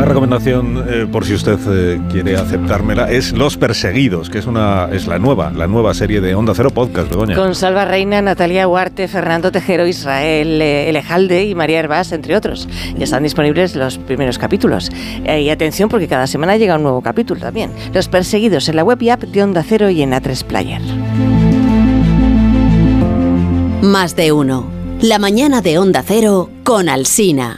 recomendación, por si usted quiere aceptármela, es Los Perseguidos, que es la nueva serie de Onda Cero Podcast, Begoña. Con Salva Reina, Natalia Huarte, Fernando Tejero, Israel Elejalde y María Hervás, entre otros. Ya están disponibles los primeros capítulos. Y atención, porque cada semana llega un nuevo capítulo también. Los Perseguidos en la web y app de Onda Cero y en A3 Player. Más de uno. La mañana de Onda Cero con Alsina.